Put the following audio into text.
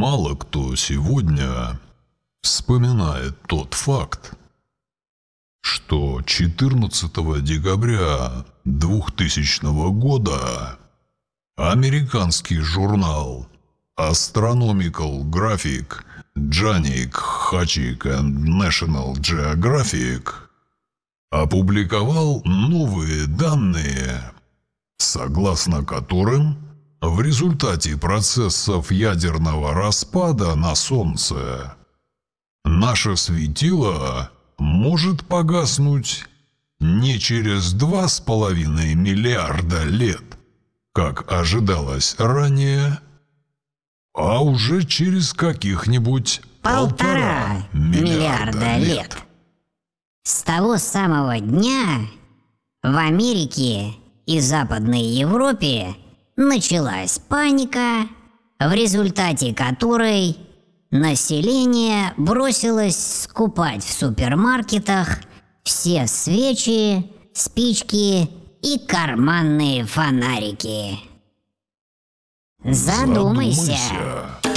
Мало кто сегодня вспоминает тот факт, что 14 декабря 2000 года американский журнал Astronomical Graphic, Janik, Hachik and National Geographic опубликовал новые данные, согласно которым в результате процессов ядерного распада на Солнце наше светило может погаснуть не через 2,5 миллиарда лет, как ожидалось ранее, а уже через каких-нибудь 1,5 миллиарда лет. С того самого дня в Америке и Западной Европе началась паника, в результате которой население бросилось скупать в супермаркетах все свечи, спички и карманные фонарики. Задумайся.